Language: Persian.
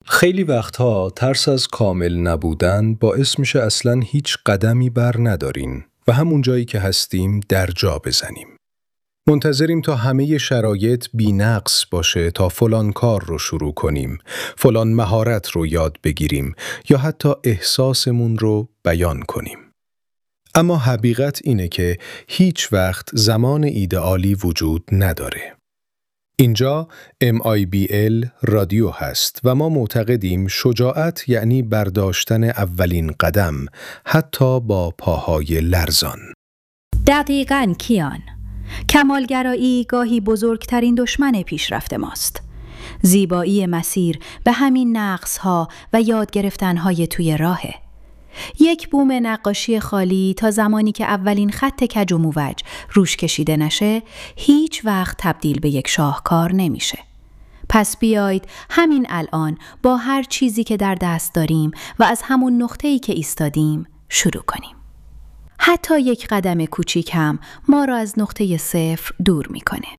خیلی وقتها ترس از کامل نبودن باعث میشه اصلاً هیچ قدمی بر ندارین و همون جایی که هستیم در جا بزنیم. منتظریم تا همه شرایط بی نقص باشه تا فلان کار رو شروع کنیم، فلان مهارت رو یاد بگیریم یا حتی احساسمون رو بیان کنیم. اما حقیقت اینه که هیچ وقت زمان ایدئالی وجود نداره. اینجا MIBL رادیو هست و ما معتقدیم شجاعت یعنی برداشتن اولین قدم، حتی با پاهای لرزان. دقیقاً کیان. کمالگرایی گاهی بزرگترین دشمن پیشرفت ماست. زیبایی مسیر به همین نقص‌ها و یاد گرفتن‌های توی راهه. یک بوم نقاشی خالی تا زمانی که اولین خط کج و موج روش کشیده نشه، هیچ وقت تبدیل به یک شاهکار نمیشه. پس بیایید همین الان با هر چیزی که در دست داریم و از همون نقطه‌ای که ایستادیم شروع کنیم. حتی یک قدم کوچیک هم ما را از نقطه صفر دور میکنه.